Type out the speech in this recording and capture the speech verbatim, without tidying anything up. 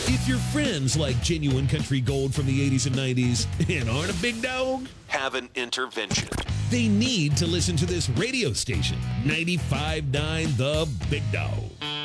If your friends like genuine country gold from the eighties and nineties and aren't a big dog, Have an intervention. they need to listen to this radio station, ninety-five point nine The Big Dog.